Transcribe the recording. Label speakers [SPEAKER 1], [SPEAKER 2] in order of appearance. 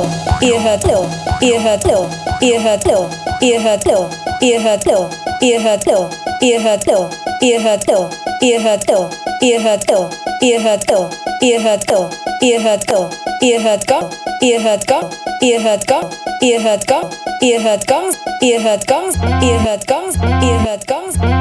[SPEAKER 1] ihr hört Klo, ihr hört Klo, ihr hört Klo, ihr hört Klo, ihr hört Klo, ihr hört Klo, ihr hört Klo, ihr hört Klo, ihr hört Klo, ihr hört Klo, ihr hört Klo, ihr hört Klo, ihr hört Klo, ihr hört Go, ihr hört Go, ihr hört Go, ihr hört Go, ihr hört Gongs, ihr hört Gongs, ihr hört Gongs, ihr hört Gongs.